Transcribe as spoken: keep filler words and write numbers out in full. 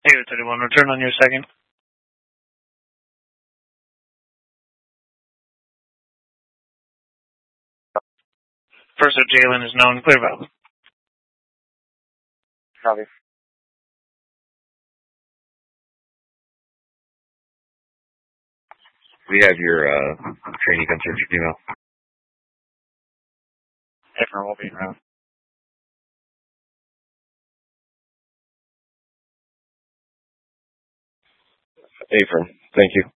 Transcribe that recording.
David thirty-one, return on your second. First of Jalen is known, clear valve. Copy. We have your uh, training come search your email. Affirm will be around. Affirm. Thank you.